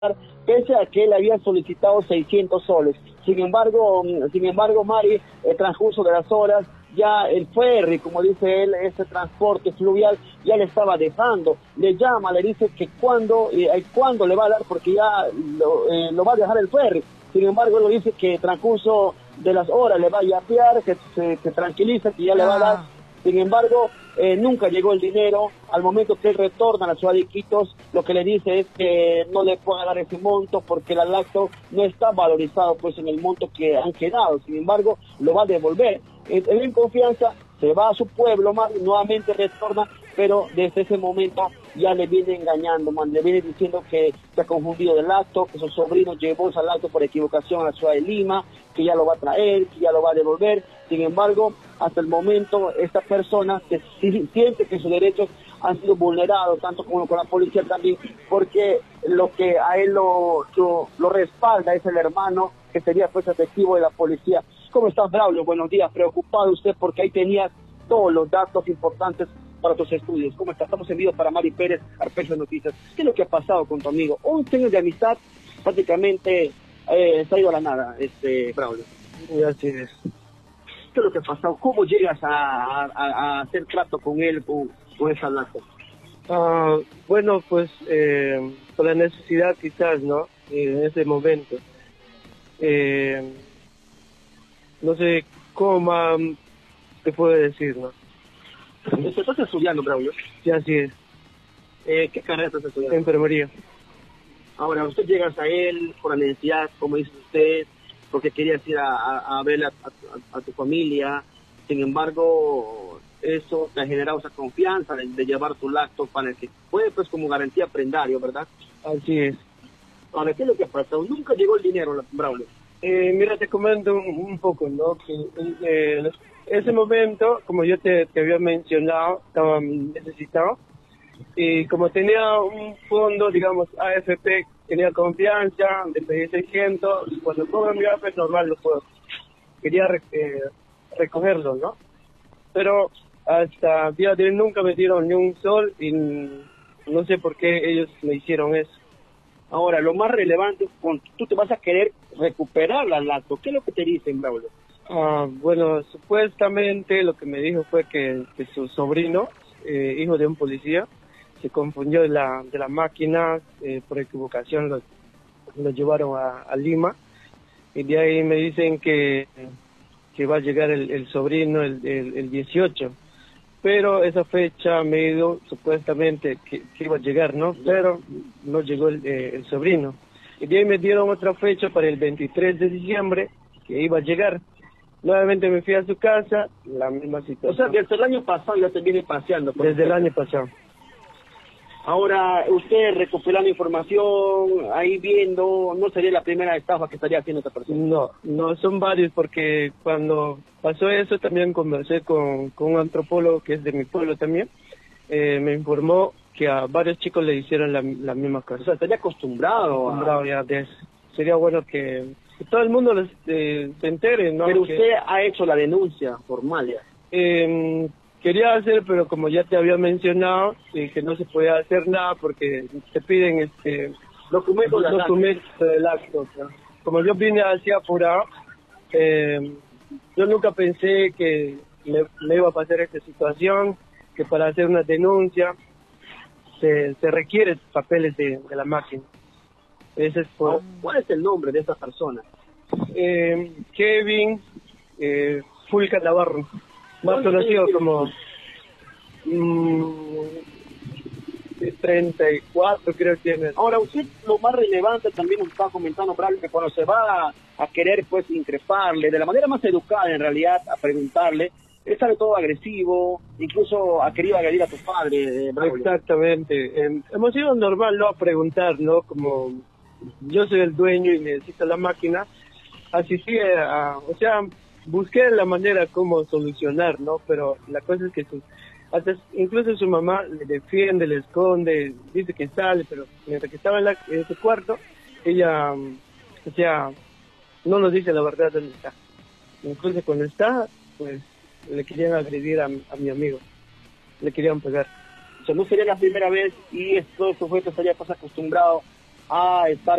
pese a que él había solicitado 600 soles. Sin embargo, Mari, el transcurso de las horas, ya el ferry, como dice él, ese transporte fluvial, ya le estaba dejando. Le llama, le dice que cuándo le va a dar, porque ya lo va a dejar el ferry. Sin embargo, él lo dice que transcurso de las horas le va a yapear, que se tranquiliza, que ya le va a dar. Sin embargo, nunca llegó el dinero. Al momento que él retorna a la ciudad de Iquitos, lo que le dice es que no le pueda dar ese monto porque el lacto no está valorizado pues en el monto que han quedado. Sin embargo, lo va a devolver. Él en confianza se va a su pueblo, nuevamente retorna, pero desde ese momento ya le viene engañando, le viene diciendo que se ha confundido del acto, que su sobrino llevó ese acto por equivocación a la ciudad de Lima, que ya lo va a traer, que ya lo va a devolver. Sin embargo, hasta el momento esta persona siente que sus derechos han sido vulnerados, tanto como con la policía también, porque lo que a él lo respalda es el hermano, que sería pues efectivo de la policía. ¿Cómo estás, Braulio? Buenos días. Preocupado usted porque ahí tenías todos los datos importantes para tus estudios. ¿Cómo estás? Estamos en vivo para Mari Pérez, Arpejo Noticias. ¿Qué es lo que ha pasado con tu amigo? 11 años de amistad, prácticamente se ha ido a la nada, Braulio. Y así es. ¿Qué es lo que ha pasado? ¿Cómo llegas a hacer trato con él, con esa lata? Bueno, pues por la necesidad quizás, ¿no? En ese momento. No sé cómo más te puedo decir, ¿no? ¿Estás estudiando, Braulio? Sí, así es. ¿Qué carrera estás estudiando? Enfermería. Ahora, usted llegas a él por la necesidad, como dice usted, porque querías ir a ver a tu familia. Sin embargo, eso te ha generado esa confianza de llevar tu lacto para que puede, pues, como garantía prendario, ¿verdad? Así es. Ahora, ¿qué es lo que ha pasado? Nunca llegó el dinero, Braulio. Mira, te comento un poco, ¿no? Que ese momento, como yo te había mencionado, estaba necesitado. Y como tenía un fondo, digamos, AFP, tenía confianza, le pedí 600, cuando cobro mi AFP normal lo puedo. Quería recogerlo, ¿no? Pero hasta el día de hoy nunca me dieron ni un sol y no sé por qué ellos me hicieron eso. Ahora, lo más relevante, tú te vas a querer recuperar la lacto. ¿Qué es lo que te dicen, Braulio? Bueno, supuestamente lo que me dijo fue que su sobrino, hijo de un policía, se confundió de la máquina, por equivocación lo llevaron a Lima, y de ahí me dicen que va a llegar el sobrino el 18, pero esa fecha me dijo supuestamente que iba a llegar, ¿no? Pero no llegó el sobrino, y de ahí me dieron otra fecha para el 23 de diciembre, que iba a llegar. Nuevamente me fui a su casa, la misma situación. O sea, desde el año pasado ya te viene paseando. Desde el año pasado. Ahora, usted recuperando información, ahí viendo, ¿no sería la primera estafa que estaría haciendo esta persona? No, son varios, porque cuando pasó eso también conversé con un antropólogo que es de mi pueblo también. Me informó que a varios chicos le hicieron la misma cosa. O sea, estaría acostumbrado ya de eso. Sería bueno que todo el mundo se entere, ¿no? Pero usted ha hecho la denuncia formal ya. Quería hacer, pero como ya te había mencionado, que no se podía hacer nada porque te piden documentos del acto. ¿No? Como yo vine así apurado, yo nunca pensé que me iba a pasar esta situación, que para hacer una denuncia se requiere papeles de la máquina. Ese es ¿Cuál es el nombre de esta persona? Kevin Fulca Navarro, más conocido como 34 creo que tiene. Ahora, usted lo más relevante también nos estaba comentando, Braulio, que cuando se va a querer pues increparle, de la manera más educada en realidad, a preguntarle, él sale todo agresivo, incluso ha querido agredir a tu padre, Braulio. Exactamente, hemos ido normal, ¿no? A preguntar, ¿no? Como yo soy el dueño y necesito la máquina, asistí o sea, busqué la manera como solucionar, ¿no? Pero la cosa es que incluso su mamá le defiende, le esconde, dice que sale, pero mientras que estaba en su cuarto, ella, o sea, no nos dice la verdad dónde está. Incluso cuando está, pues, le querían agredir a mi amigo, le querían pegar. O sea, no sería la primera vez y estos sujetos estaría pues acostumbrado a estar